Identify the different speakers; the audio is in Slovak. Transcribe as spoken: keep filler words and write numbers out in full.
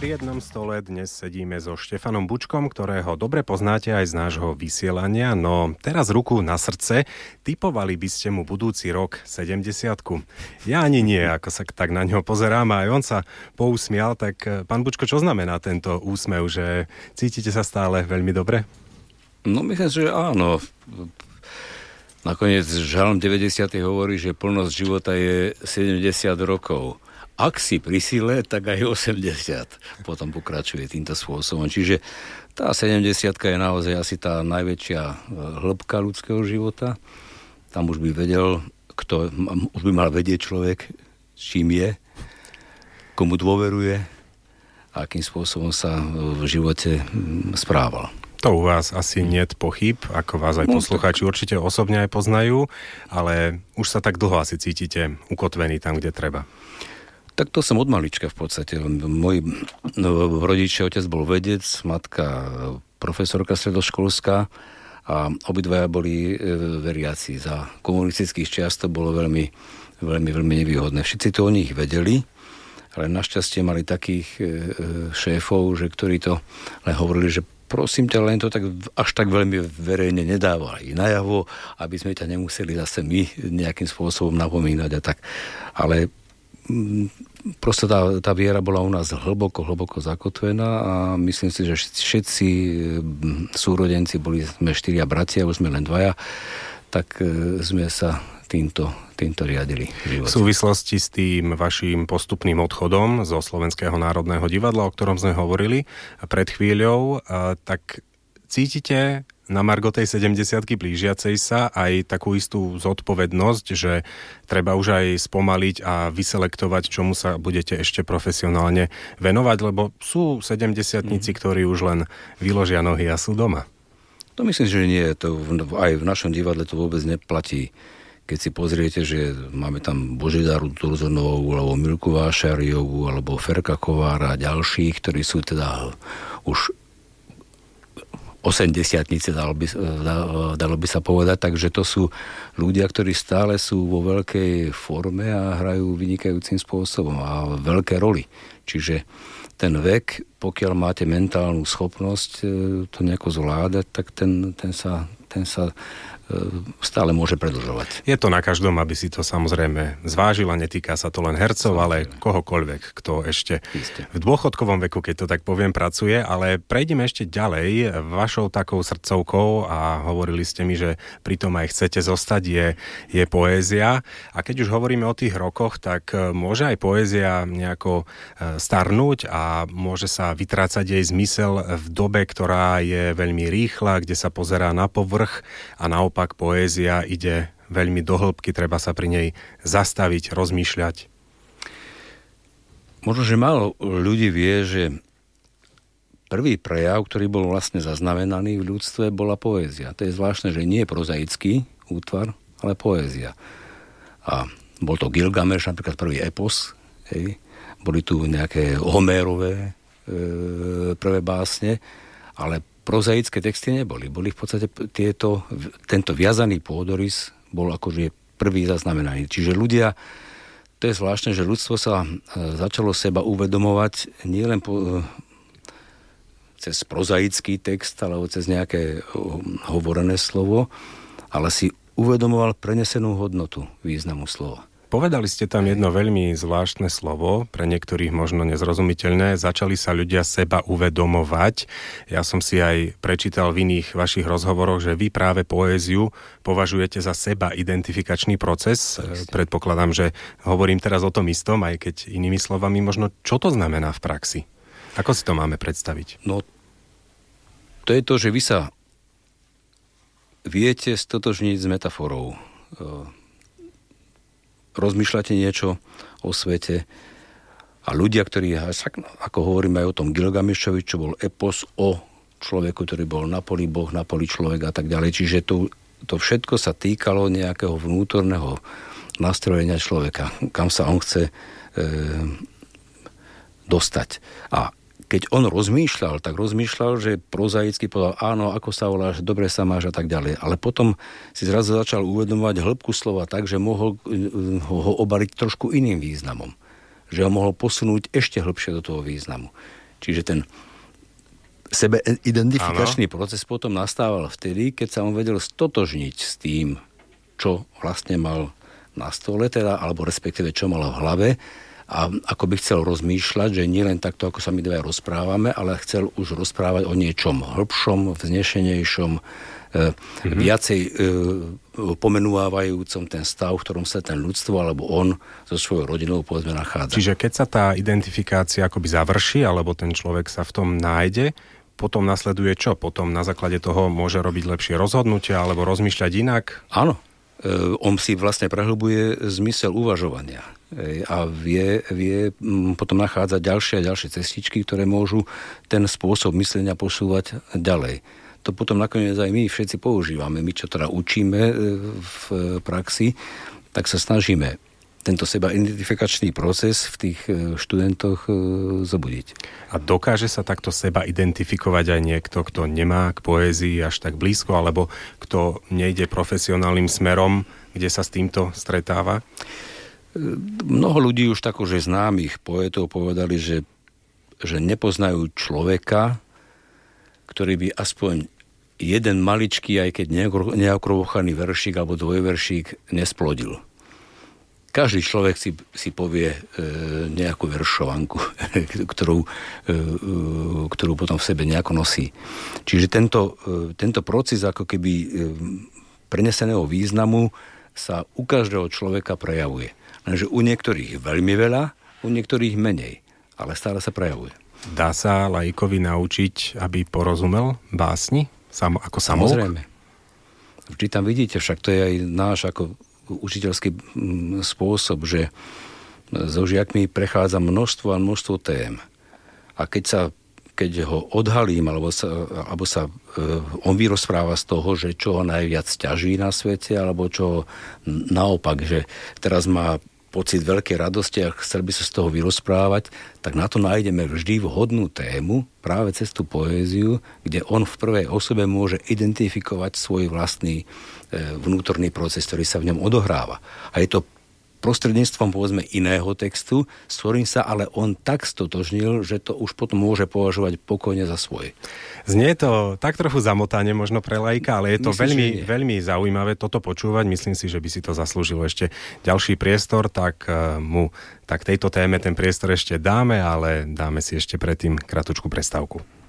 Speaker 1: Pri jednom stole dnes sedíme so Štefanom Bučkom, ktorého dobre poznáte aj z nášho vysielania, no teraz ruku na srdce, tipovali by ste mu budúci rok sedemdesiatku. Ja ani nie, ako sa tak na ňo pozerám, a aj on sa pousmial, tak pán Bučko, čo znamená tento úsmev, že cítite sa stále veľmi dobre?
Speaker 2: No myslím, že áno. Nakoniec Žalm deväťdesiaty hovorí, že plnosť života je sedemdesiat rokov. Ak si pri sile, tak aj osemdesiat. Potom pokračuje týmto spôsobom. Čiže tá sedemdesiatka je naozaj asi tá najväčšia hĺbka ľudského života. Tam už by vedel, kto, už by mal vedieť človek, s čím je, komu dôveruje a akým spôsobom sa v živote správal.
Speaker 1: To u vás asi niet pochyb, ako vás aj
Speaker 2: No,
Speaker 1: poslucháči určite osobne aj poznajú, ale už sa tak dlho asi cítite ukotvený tam, kde treba.
Speaker 2: Tak to som od malička v podstate. Môj no, rodičia, otec bol vedec, matka profesorka stredoškolská a obidvaja boli e, veriaci. Za komunistických čias to bolo veľmi, veľmi, veľmi nevýhodné. Všetci to o nich vedeli, ale našťastie mali takých e, šéfov, že ktorí to len hovorili, že prosím ťa, len to tak až tak veľmi verejne nedávali najavo, aby sme ťa nemuseli zase my nejakým spôsobom napomínať a tak. Ale proste tá, tá viera bola u nás hlboko, hlboko zakotvená a myslím si, že všetci súrodenci, boli sme štyria bratia, už sme len dvaja, tak sme sa týmto, týmto riadili v živote.
Speaker 1: V súvislosti s tým vaším postupným odchodom zo Slovenského národného divadla, o ktorom sme hovorili pred chvíľou, tak cítite na margo tej sedemdesiatky blížiacej sa aj takú istú zodpovednosť, že treba už aj spomaliť a vyselektovať, čomu sa budete ešte profesionálne venovať, lebo sú sedemdesiatnici, ktorí už len vyložia nohy a sú doma.
Speaker 2: To myslím, že nie. To aj v našom divadle to vôbec neplatí. Keď si pozriete, že máme tam Božidaru Turzonovú, alebo Milku Vášariovú, alebo Ferka Kovára a ďalších, ktorí sú teda už osemdesiatnice, dalo by, dalo by sa povedať, takže to sú ľudia, ktorí stále sú vo veľkej forme a hrajú vynikajúcim spôsobom a veľké roli. Čiže ten vek, pokiaľ máte mentálnu schopnosť to nejako zvládať, tak ten, ten, sa, ten sa stále môže predĺžovať.
Speaker 1: Je to na každom, aby si to samozrejme zvážil a netýka sa to len hercov, ale kohokoľvek, kto ešte
Speaker 2: Isté.
Speaker 1: v dôchodkovom veku, keď to tak poviem, pracuje. Ale prejdeme ešte ďalej. Vašou takou srdcovkou, a hovorili ste mi, že pri tom aj chcete zostať, je, je poézia. A keď už hovoríme o tých rokoch, tak môže aj poézia nejako starnúť a môže sa vytrácať jej zmysel v dobe, ktorá je veľmi rýchla, kde sa pozerá na povrch, a naopak poézia ide veľmi do hĺbky, treba sa pri nej zastaviť, rozmýšľať.
Speaker 2: Možno, že málo ľudí vie, že prvý prejav, ktorý bol vlastne zaznamenaný v ľudstve, bola poézia. To je zvláštne, že nie je prozaický útvar, ale poézia. A bol to Gilgameš, napríklad prvý epos. Hej. Boli tu nejaké Homérové e, prvé básne, ale prozaické texty neboli. Boli v podstate tieto, tento viazaný pôdorys bol akože prvý zaznamenaný. Čiže ľudia, to je zvláštne, že ľudstvo sa začalo seba uvedomovať nielen po, cez prozaický text, alebo cez nejaké hovorené slovo, ale si uvedomoval prenesenú hodnotu významu slova.
Speaker 1: Povedali ste tam jedno veľmi zvláštne slovo, pre niektorých možno nezrozumiteľné. Začali sa ľudia seba uvedomovať. Ja som si aj prečítal v iných vašich rozhovoroch, že vy práve poéziu považujete za seba identifikačný proces.
Speaker 2: Presne.
Speaker 1: Predpokladám, že hovorím teraz o tom istom, aj keď inými slovami, možno čo to znamená v praxi? Ako si to máme predstaviť?
Speaker 2: No, to je to, že vy sa viete stotožniť s metaforou. Rozmýšľate niečo o svete a ľudia, ktorí, ako hovoríme aj o tom Gilgamešovi, čo bol epos o človeku, ktorý bol na poli boh, na poli človek a tak ďalej. Čiže to, to všetko sa týkalo nejakého vnútorného nastrojenia človeka, kam sa on chce e, dostať. A keď on rozmýšľal, tak rozmýšľal, že prozaicky povedal, áno, ako sa voláš, dobre sa máš a tak ďalej. Ale potom si zrazu začal uvedomovať hĺbku slova tak, že mohol ho obaliť trošku iným významom. Že ho mohol posunúť ešte hĺbšie do toho významu. Čiže ten sebeidentifikačný proces potom nastával vtedy, keď sa on vedel stotožniť s tým, čo vlastne mal na stole, teda, alebo respektíve čo mal v hlave, a ako by chcel rozmýšľať, že nie len takto, ako sa my dvaja rozprávame, ale chcel už rozprávať o niečom hĺbšom, vznešenejšom, e, mm-hmm. viacej e, pomenúvajúcom ten stav, v ktorom sa ten ľudstvo alebo on so svojou rodinou povedzme nachádza.
Speaker 1: Čiže keď sa tá identifikácia akoby završí, alebo ten človek sa v tom nájde, potom nasleduje čo? Potom na základe toho môže robiť lepšie rozhodnutia alebo rozmýšľať inak?
Speaker 2: Áno. E, on si vlastne prehlbuje zmysel uvažovania. A vie, vie potom nachádzať ďalšie a ďalšie cestičky, ktoré môžu ten spôsob myslenia posúvať ďalej. To potom nakoniec aj my všetci používame. My, čo teda učíme v praxi, tak sa snažíme tento seba identifikačný proces v tých študentoch zobudiť.
Speaker 1: A dokáže sa takto seba identifikovať aj niekto, kto nemá k poézii až tak blízko, alebo kto nejde profesionálnym smerom, kde sa s týmto stretáva?
Speaker 2: Mnoho ľudí už tak už známych poetov povedali, že, že nepoznajú človeka, ktorý by aspoň jeden maličký, aj keď neokrovochaný veršík alebo dvojveršík nesplodil. Každý človek si, si povie e, nejakú veršovanku, ktorú, e, ktorú potom v sebe nejako nosí. Čiže tento, e, tento proces ako keby e, preneseného významu sa u každého človeka prejavuje. Lenže u niektorých veľmi veľa, u niektorých menej, ale stále sa prejavuje.
Speaker 1: Dá sa laikovi naučiť, aby porozumel básni? Sam, ako samouk?
Speaker 2: Samozrejme. Vždy tam vidíte, však to je aj náš ako učiteľský spôsob, že so žiakmi prechádza množstvo a množstvo tém. A keď sa keď ho odhalím, alebo sa, alebo sa on vyrozpráva z toho, že čo ho najviac ťaží na svete, alebo čo naopak, že teraz má pocit veľkej radosti a chcel by sa z toho vyrozprávať, tak na to nájdeme vždy vhodnú tému práve cez tú poéziu, kde on v prvej osobe môže identifikovať svoj vlastný vnútorný proces, ktorý sa v ňom odohráva. A je to prostredníctvom, povedzme, iného textu, s ktorým sa ale on tak stotožnil, že to už potom môže považovať pokojne za svoje.
Speaker 1: Znie to tak trochu zamotanie možno pre laika, ale je to Myslím, veľmi, veľmi zaujímavé toto počúvať. Myslím si, že by si to zaslúžilo ešte ďalší priestor, tak mu tak tejto téme ten priestor ešte dáme, ale dáme si ešte predtým kratučku prestávku.